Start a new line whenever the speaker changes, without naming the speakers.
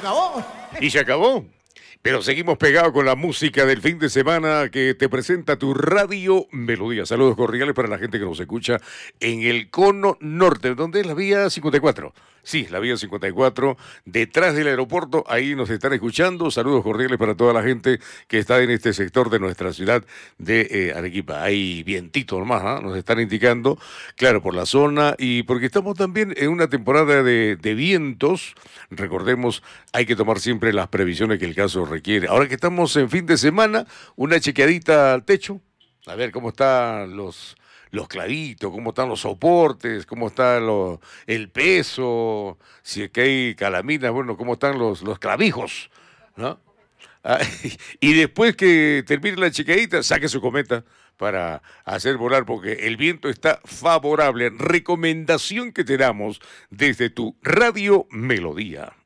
acabó.
Y se acabó. Pero seguimos pegados con la música del fin de semana que te presenta tu Radio Melodía. Saludos cordiales para la gente que nos escucha en el Cono Norte, donde es la vía 54. Sí, la vía 54, detrás del aeropuerto, ahí nos están escuchando. Saludos cordiales para toda la gente que está en este sector de nuestra ciudad de Arequipa. Hay vientito nomás, ¿eh? Nos están indicando, claro, por la zona y porque estamos también en una temporada de vientos. Recordemos, hay que tomar siempre las previsiones que el caso requiere. Ahora que estamos en fin de semana, una chequeadita al techo, a ver cómo están los clavitos, cómo están los soportes, cómo está el peso, si es que hay calaminas, bueno, cómo están los clavijos, ¿no? Ah, y después que termine la chequeadita, saque su cometa para hacer volar, porque el viento está favorable. Recomendación que te damos desde tu Radio Melodía.